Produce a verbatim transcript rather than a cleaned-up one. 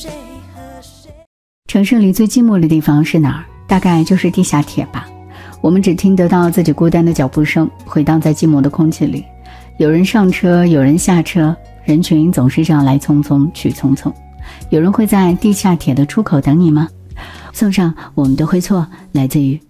城市里最寂寞的地方是哪儿？大概就是地下铁吧。我们只听得到自己孤单的脚步声回荡在寂寞的空气里，有人上车，有人下车，人群总是这样来匆匆去匆匆。有人会在地下铁的出口等你吗？送上我们的会错，来自于